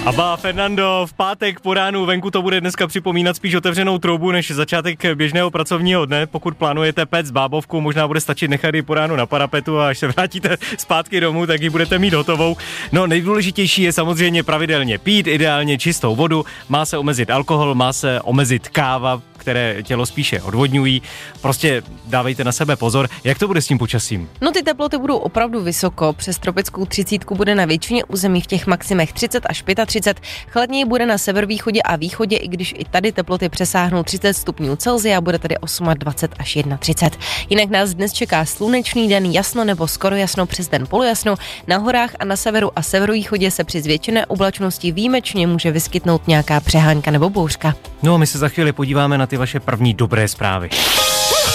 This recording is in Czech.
Aba Fernando, v pátek po ránu venku to bude dneska připomínat spíš otevřenou troubu než začátek běžného pracovního dne. Pokud plánujete péct bábovku, možná bude stačit nechat ji po ránu na parapetu a až se vrátíte zpátky domů, tak ji budete mít hotovou. No nejdůležitější je samozřejmě pravidelně pít, ideálně čistou vodu, má se omezit alkohol, má se omezit káva, které tělo spíše odvodňují. Prostě dávejte na sebe pozor. Jak to bude s tím počasím? No ty teploty budou opravdu vysoko. Přes tropickou 30 bude na většině území v těch maximech 30 až 35. Chladněji bude na severovýchodě a východě, i když i tady teploty přesáhnou 30 stupňů Celsia, bude tady 28 až 31. Jinak nás dnes čeká slunečný den, jasno nebo skoro jasno, přes den polojasno. Na horách a na severu a severovýchodě se při zvětšené oblačnosti výjimečně může vyskytnout nějaká přehánka nebo bouřka. No a my se za chvíli podíváme na ty vaše první dobré zprávy.